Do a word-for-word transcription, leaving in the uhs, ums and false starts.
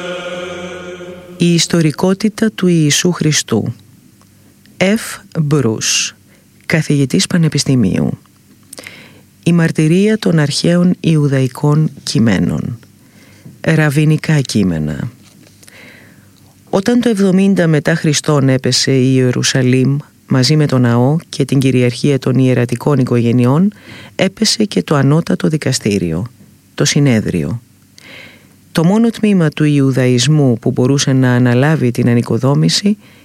Η ιστορικότητα του Ιησού Χριστού. Εφ. Μπρους, καθηγητής πανεπιστημίου. Η μαρτυρία των αρχαίων Ιουδαϊκών κειμένων. Ραβινικά κείμενα. Όταν το εβδομήντα μετά Χριστόν έπεσε η Ιερουσαλήμ μαζί με τον ναό και την κυριαρχία των ιερατικών οικογενειών, έπεσε και το ανώτατο δικαστήριο, το συνέδριο. Το μόνο τμήμα του Ιουδαϊσμού που μπορούσε να αναλάβει την ανοικοδόμηση